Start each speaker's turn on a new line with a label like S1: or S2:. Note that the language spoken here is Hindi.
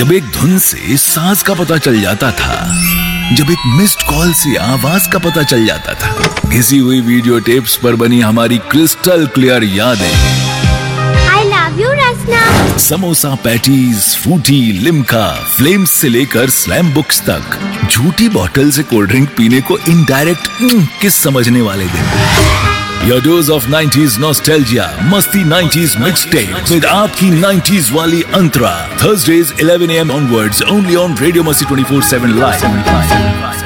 S1: जब एक धुन से साज का पता चल जाता था, जब एक मिस्ड कॉल से आवाज का पता चल जाता था, घिसी हुई वीडियो टेप्स पर बनी हमारी क्रिस्टल क्लियर यादें।
S2: I love you, Rasna.
S1: Samosa patties, Frooti, Limca, flames से लेकर स्लैम बुक्स तक, झूठी बोतल से कोल्ड ड्रिंक पीने को इनडायरेक्ट किस समझने वाले दिन। Your dose of 90s nostalgia, मस्ती 90s mixtape with आपकी 90s वाली अंतरा। Thursdays 11 AM onwards, only on Radio Masti 24/7 live.